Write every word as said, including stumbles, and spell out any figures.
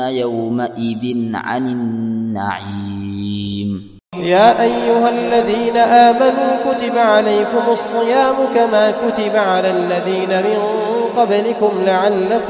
يومئذ عن النعيم. يا أيها الذين آمنوا كتب عليكم الصيام كما كتب على الذين من قبلكم لعلكم